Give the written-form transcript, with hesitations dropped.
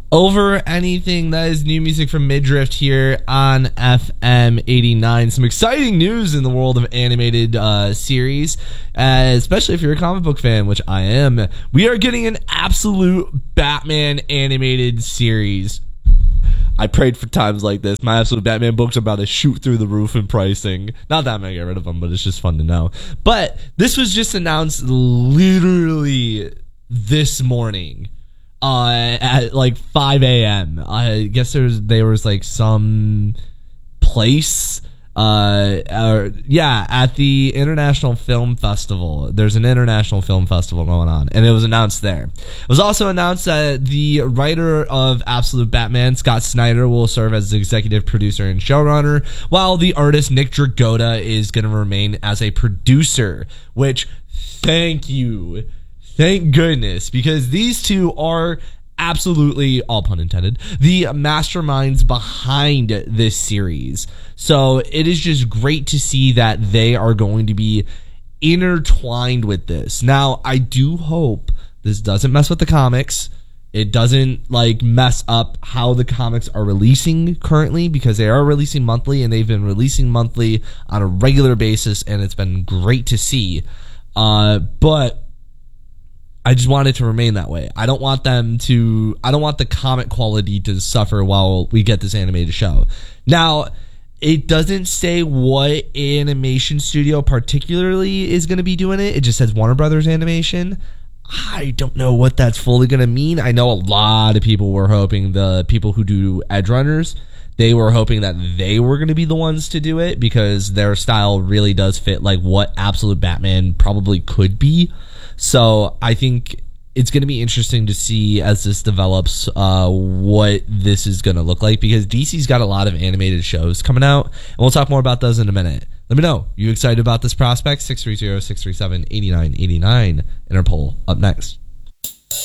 over anything that is new music from Midrift here on FM 89. Some exciting news in the world of animated series, especially if you're a comic book fan, which I am. We are getting an absolute Batman animated series. I prayed for times like this. My Absolute Batman books are about to shoot through the roof in pricing. Not that I'm going to get rid of them, but it's just fun to know. But this was just announced literally this morning at like 5 a.m. I guess there was like some place at the International Film Festival. There's an International Film Festival going on, and it was announced there. It was also announced that the writer of Absolute Batman, Scott Snyder, will serve as the executive producer and showrunner, while the artist Nick Dragotta is going to remain as a producer, which, thank goodness, because these two are absolutely, all pun intended, the masterminds behind this series. So it is just great to see that they are going to be intertwined with this. Now, I do hope this doesn't mess with the comics. It doesn't like mess up how the comics are releasing currently, because they are releasing monthly, and they've been releasing monthly on a regular basis, and it's been great to see. But I just want it to remain that way. I don't want the comic quality to suffer while we get this animated show. Now, it doesn't say what animation studio particularly is going to be doing it. It just says Warner Brothers Animation. I don't know what that's fully going to mean. I know a lot of people were hoping, the people who do Edge Runners, they were hoping that they were going to be the ones to do it, because their style really does fit like what Absolute Batman probably could be. So I think it's going to be interesting to see as this develops what this is going to look like, because DC's got a lot of animated shows coming out, and we'll talk more about those in a minute. Let me know. You excited about this prospect? 630-637-8989. Interpol up next.